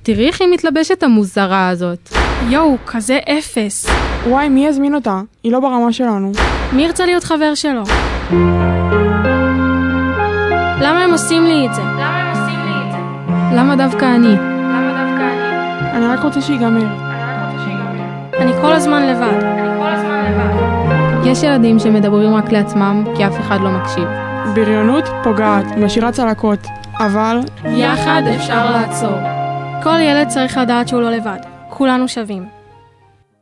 תראי איך היא מתלבשת המוזרה הזאת. יואו, כזה אפס. וואי, מי יזמין אותה? היא לא ברמה שלנו. מי ירצה להיות חבר שלו? למה הם עושים לי את זה? למה דווקא אני? אני רק רוצה שיגמר. אני כל הזמן לבד. יש ילדים שמדברים רק לעצמם כי אף אחד לא מקשיב. בריונות פוגעת, משאירה צלקות. אבל יחד אפשר לעצור. כל ילד צריך לדעת שהוא לא לבד. כולנו שווים.